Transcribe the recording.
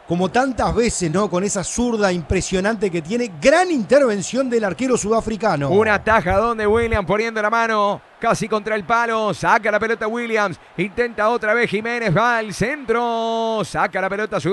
como tantas veces, ¿no? Con esa zurda impresionante que tiene. Gran intervención del arquero sudafricano. Un atajadón de Williams poniendo la mano casi contra el palo. Saca la pelota Williams. Intenta otra vez Jiménez. Va al centro. Saca la pelota